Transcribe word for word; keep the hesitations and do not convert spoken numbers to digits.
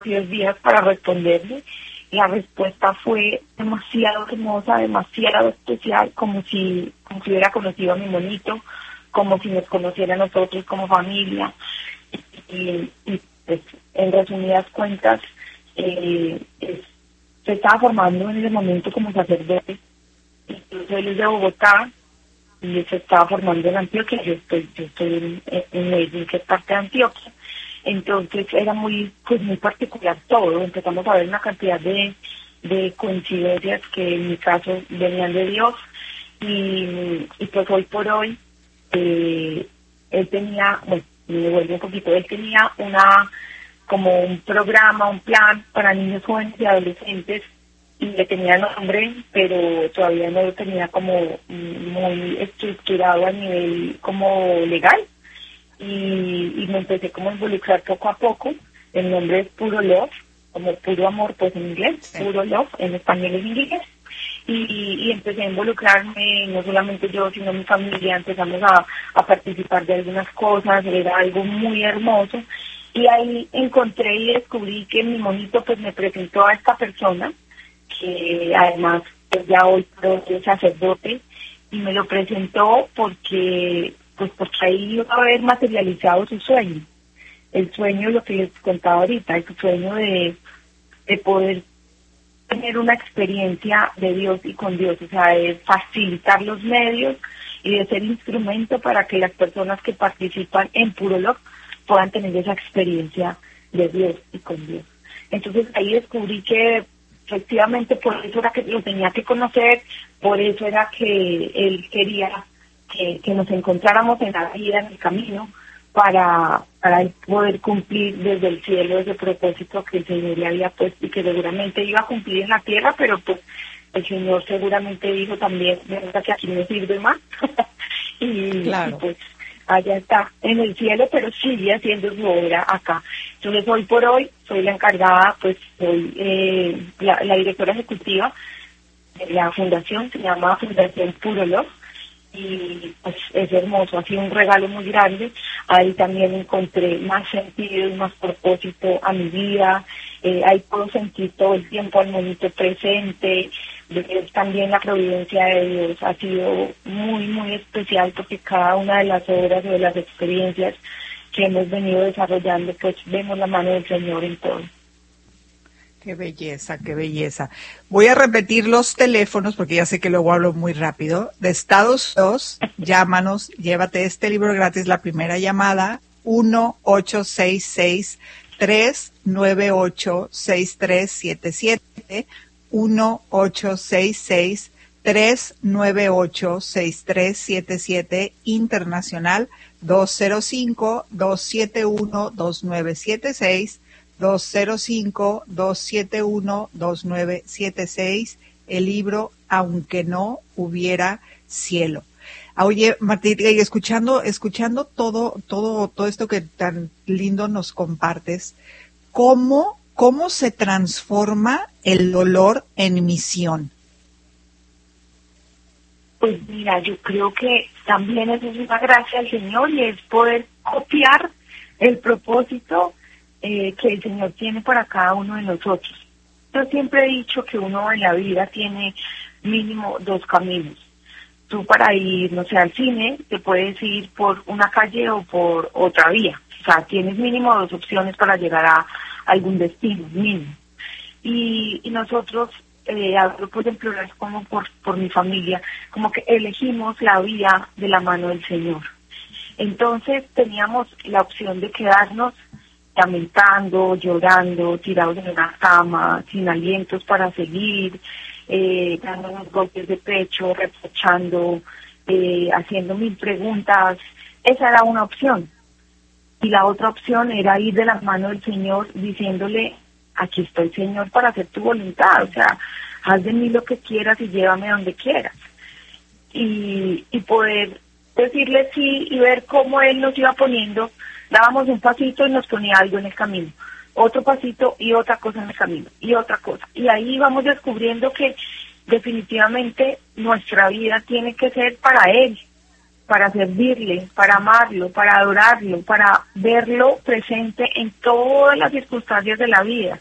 diez días para responderle. La respuesta fue demasiado hermosa, demasiado especial, como si, como si hubiera conocido a mi monito, como si nos conociera a nosotros como familia. Y, y pues, en resumidas cuentas, eh, es, se estaba formando en ese momento como sacerdote. Incluso él es de Bogotá y se estaba formando en Antioquia. Yo estoy, yo estoy en, en Medellín, que es parte de Antioquia. Entonces era muy, pues muy particular todo. Empezamos a ver una cantidad de, de coincidencias que en mi caso venían de Dios. Y, y pues hoy por hoy, eh, él tenía, bueno, me devuelvo un poquito, él tenía una, como un programa, un plan para niños, jóvenes y adolescentes, y le tenía nombre, pero todavía no lo tenía como muy estructurado a nivel como legal. Y, y me empecé como a involucrar poco a poco. El nombre es Puro Love, como puro amor, pues en inglés, sí. Puro Love, en español y en inglés. Y, y empecé a involucrarme, no solamente yo, sino mi familia. Empezamos a, a participar de algunas cosas, era algo muy hermoso. Y ahí encontré y descubrí que mi monito pues me presentó a esta persona, que además pues ya hoy es sacerdote, y me lo presentó porque... pues porque ahí iba a haber materializado su sueño, el sueño, lo que les contaba ahorita, el sueño de, de poder tener una experiencia de Dios y con Dios, o sea, de facilitar los medios y de ser instrumento para que las personas que participan en Puro Love puedan tener esa experiencia de Dios y con Dios. Entonces ahí descubrí que efectivamente por eso era que lo tenía que conocer, por eso era que él quería Que, que nos encontráramos en la vida, en el camino, para, para poder cumplir desde el cielo ese propósito que el Señor le había puesto y que seguramente iba a cumplir en la tierra, pero pues el Señor seguramente dijo también, verdad que aquí me sirve más, y, claro. y pues allá está, en el cielo, pero sigue haciendo su obra acá. Entonces hoy por hoy soy la encargada, pues soy eh, la, la directora ejecutiva de la fundación, se llama Fundación Puro Love, y pues es hermoso, ha sido un regalo muy grande. Ahí también encontré más sentido y más propósito a mi vida. Eh, ahí puedo sentir todo el tiempo al monito presente. Ver también la providencia de Dios ha sido muy, muy especial, porque cada una de las obras o de las experiencias que hemos venido desarrollando, pues vemos la mano del Señor en todo. Qué belleza, qué belleza. Voy a repetir los teléfonos porque ya sé que luego hablo muy rápido. De Estados Unidos, llámanos, llévate este libro gratis, la primera llamada, uno ocho seis seis, tres nueve ocho, seis tres siete siete, uno ocho seis seis, tres nueve ocho, seis tres siete siete, internacional, dos cero cinco, dos siete uno, dos nueve siete seis, dos cero cinco, dos siete uno, dos nueve siete seis, el libro Aunque no hubiera cielo. Oye, Martín, y escuchando, escuchando todo, todo, todo esto que tan lindo nos compartes, ¿cómo, cómo se transforma el dolor en misión? Pues mira, yo creo que también eso es una gracia del Señor, y es poder copiar el propósito Eh, que el Señor tiene para cada uno de nosotros. Yo siempre he dicho que uno en la vida tiene mínimo dos caminos. Tú para ir, no sé, al cine, te puedes ir por una calle o por otra vía. O sea, tienes mínimo dos opciones para llegar a algún destino, mínimo. Y, y nosotros, eh, hablo por ejemplo, como por, por mi familia, como que elegimos la vía de la mano del Señor. Entonces teníamos la opción de quedarnos lamentando, llorando, tirados en una cama, sin alientos para seguir, eh, dándonos golpes de pecho, reprochando, eh, haciendo mil preguntas. Esa era una opción. Y la otra opción era ir de las manos del Señor diciéndole, aquí estoy, Señor, para hacer tu voluntad. O sea, haz de mí lo que quieras y llévame donde quieras. Y, y poder decirle sí y ver cómo Él nos iba poniendo. Dábamos un pasito y nos ponía algo en el camino, otro pasito y otra cosa en el camino, y otra cosa. Y ahí vamos descubriendo que definitivamente nuestra vida tiene que ser para Él, para servirle, para amarlo, para adorarlo, para verlo presente en todas las circunstancias de la vida.